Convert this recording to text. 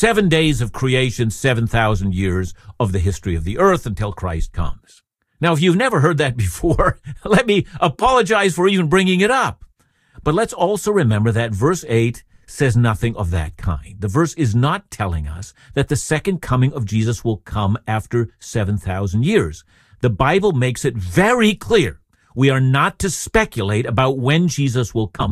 7 days of creation, 7,000 years of the history of the earth until Christ comes. Now, if you've never heard that before, let me apologize for even bringing it up. But let's also remember that verse 8 says nothing of that kind. The verse is not telling us that the second coming of Jesus will come after 7,000 years. The Bible makes it very clear we are not to speculate about when Jesus will come.